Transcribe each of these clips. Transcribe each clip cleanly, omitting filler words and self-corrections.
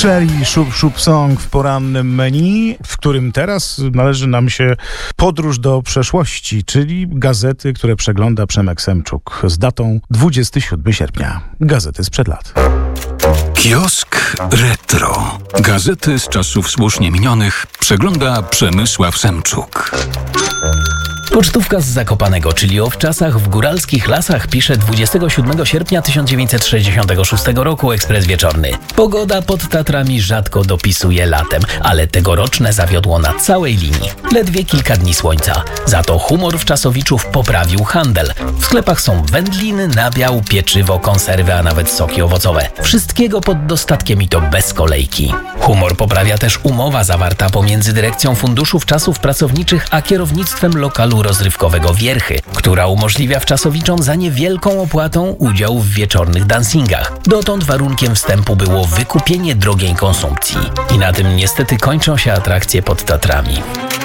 Sherry Shup Song w porannym menu, w którym teraz należy nam się podróż do przeszłości, czyli gazety, które przegląda Przemek Semczuk z datą 27 sierpnia. Gazety sprzed lat. Kiosk Retro. Gazety z czasów słusznie minionych przegląda Przemysław Semczuk. Pocztówka z Zakopanego, czyli o wczasach w góralskich lasach, pisze 27 sierpnia 1966 roku Ekspres Wieczorny. Pogoda pod Tatrami rzadko dopisuje latem, ale tegoroczne zawiodło na całej linii. Ledwie kilka dni słońca. Za to humor wczasowiczów poprawił handel. W sklepach są wędliny, nabiał, pieczywo, konserwy, a nawet soki owocowe. Wszystkiego pod dostatkiem i to bez kolejki. Humor poprawia też umowa zawarta pomiędzy Dyrekcją Funduszu Wczasów Pracowniczych a kierownictwem lokalu rozrywkowego Wierchy, która umożliwia wczasowiczom za niewielką opłatą udział w wieczornych dancingach. Dotąd warunkiem wstępu było wykupienie drogiej konsumpcji. I na tym niestety kończą się atrakcje pod Tatrami.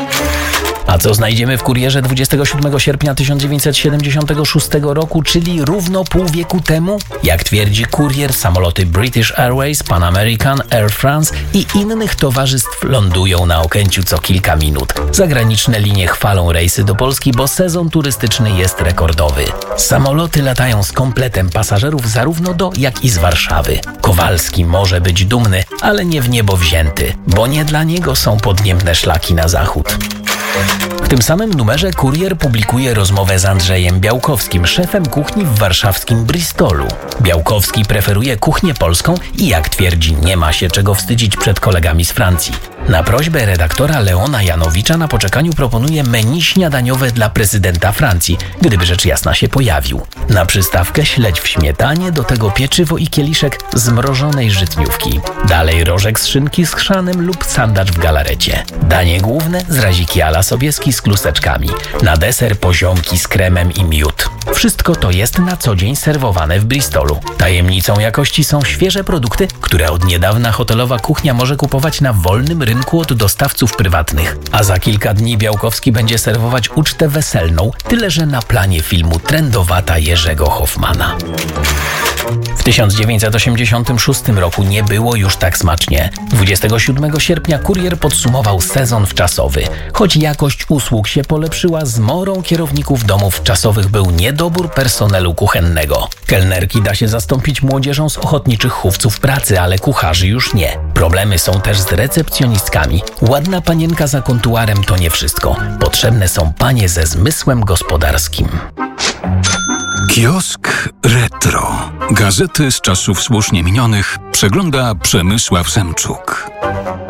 A co znajdziemy w Kurierze 27 sierpnia 1976 roku, czyli równo pół wieku temu? Jak twierdzi Kurier, samoloty British Airways, Pan American, Air France i innych towarzystw lądują na Okęciu co kilka minut. Zagraniczne linie chwalą rejsy do Polski, bo sezon turystyczny jest rekordowy. Samoloty latają z kompletem pasażerów zarówno do, jak i z Warszawy. Kowalski może być dumny, ale nie w niebo wzięty, bo nie dla niego są podniebne szlaki na zachód. W tym samym numerze Kurier publikuje rozmowę z Andrzejem Białkowskim, szefem kuchni w warszawskim Bristolu. Białkowski preferuje kuchnię polską i, jak twierdzi, nie ma się czego wstydzić przed kolegami z Francji. Na prośbę redaktora Leona Janowicza na poczekaniu proponuje menu śniadaniowe dla prezydenta Francji, gdyby rzecz jasna się pojawił. Na przystawkę śledź w śmietanie, do tego pieczywo i kieliszek zmrożonej żytniówki. Dalej rożek z szynki z chrzanem lub sandacz w galarecie. Danie główne z raziki ala Sobieski z kluseczkami. Na deser poziomki z kremem i miód. Wszystko to jest na co dzień serwowane w Bristolu. Tajemnicą jakości są świeże produkty, które od niedawna hotelowa kuchnia może kupować na wolnym rynku od dostawców prywatnych. A za kilka dni Białkowski będzie serwować ucztę weselną, tyle że na planie filmu Trendowata Jerzego Hoffmana. W 1986 roku nie było już tak smacznie. 27 sierpnia Kurier podsumował sezon wczasowy. Choć jakość usług się polepszyła, zmorą kierowników domów czasowych był niedobór personelu kuchennego. Kelnerki da się zastąpić młodzieżą z ochotniczych chówców pracy, ale kucharzy już nie. Problemy są też z recepcjonistkami. Ładna panienka za kontuarem to nie wszystko. Potrzebne są panie ze zmysłem gospodarskim. Kiosk Retro. Gazety z czasów słusznie minionych przegląda Przemysław Semczuk.